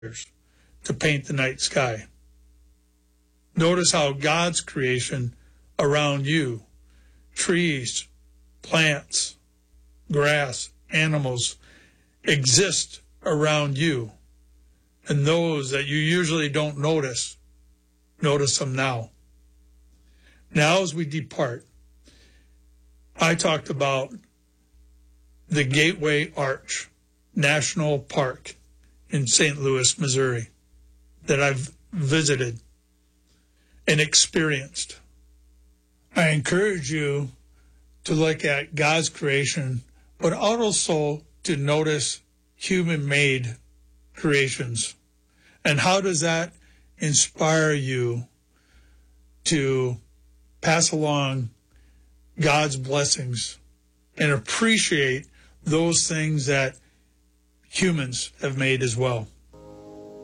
to paint the night sky. Notice how God's creation around you, trees, plants, grass, animals, exist around you. And those that you usually don't notice them now. Now as we depart, I talked about the Gateway Arch National Park in St. Louis, Missouri, that I've visited and experienced. I encourage you to look at God's creation, but also to notice human-made creations. And how does that inspire you to pass along God's blessings and appreciate those things that humans have made as well?